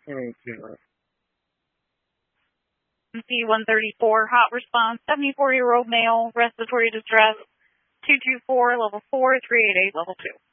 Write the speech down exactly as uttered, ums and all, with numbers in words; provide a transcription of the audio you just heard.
Thank you. M C one thirty-four, hot response, seventy-four-year-old male, respiratory distress, two two four, level four, three eight eight, level two.